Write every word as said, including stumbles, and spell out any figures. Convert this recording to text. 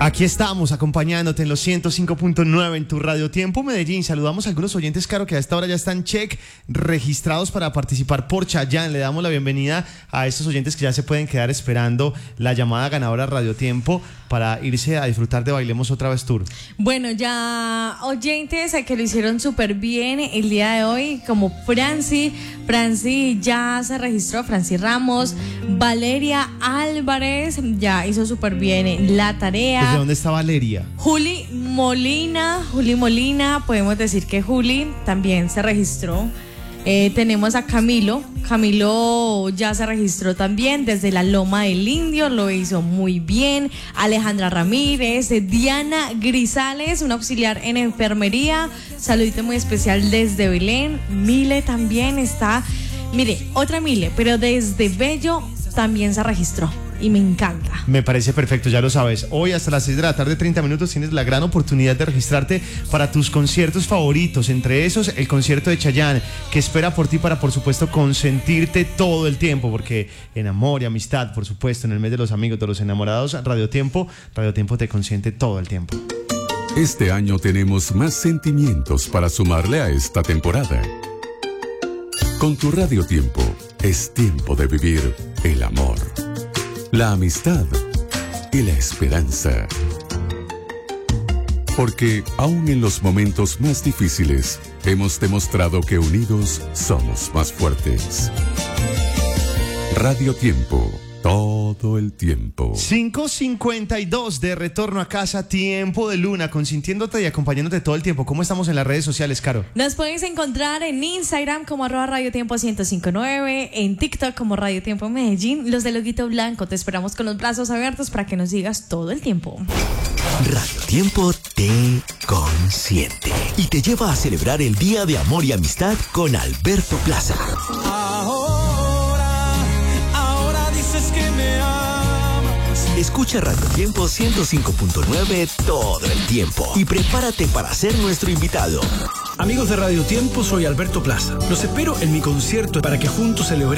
Aquí estamos acompañándote en los ciento cinco punto nueve en tu Radio Tiempo Medellín. Saludamos a algunos oyentes, Caro, que a esta hora ya están check registrados para participar por Chayanne. Le damos la bienvenida a estos oyentes que ya se pueden quedar esperando la llamada ganadora Radio Tiempo para irse a disfrutar de Bailemos Otra Vez Tour. Bueno, ya oyentes que lo hicieron súper bien el día de hoy, como Franci, Franci ya se registró, Franci Ramos, Valeria Álvarez ya hizo súper bien la tarea. ¿Desde dónde está Valeria? Juli Molina, Juli Molina, podemos decir que Juli también se registró. Eh, tenemos a Camilo, Camilo ya se registró también desde la Loma del Indio, lo hizo muy bien. Alejandra Ramírez, Diana Grisales, una auxiliar en enfermería, saludito muy especial desde Belén. Mile también está, mire, otra Mile, pero desde Bello también se registró. Y me encanta. Me parece perfecto, ya lo sabes. Hoy hasta las seis de la tarde, treinta minutos, tienes la gran oportunidad de registrarte para tus conciertos favoritos. Entre esos, el concierto de Chayanne, que espera por ti para, por supuesto, consentirte todo el tiempo. Porque en amor y amistad, por supuesto, en el mes de los amigos, de los enamorados, Radio Tiempo, Radio Tiempo te consiente todo el tiempo. Este año tenemos más sentimientos para sumarle a esta temporada. Con tu Radio Tiempo, es tiempo de vivir el amor, la amistad y la esperanza. Porque aún en los momentos más difíciles, hemos demostrado que unidos somos más fuertes. Radio Tiempo, todo el tiempo. cinco cincuenta y dos de retorno a casa, tiempo de luna, consintiéndote y acompañándote todo el tiempo. ¿Cómo estamos en las redes sociales, Caro? Nos podéis encontrar en Instagram como arroba Radio Tiempo ciento cincuenta y nueve, en TikTok como Radio Tiempo Medellín. Los de Loguito Blanco, te esperamos con los brazos abiertos para que nos sigas todo el tiempo. Radio Tiempo te consiente y te lleva a celebrar el Día de Amor y Amistad con Alberto Plaza. Que me amas. Escucha Radio Tiempo ciento cinco punto nueve todo el tiempo y prepárate para ser nuestro invitado. Amigos de Radio Tiempo, soy Alberto Plaza. Los espero en mi concierto para que juntos celebremos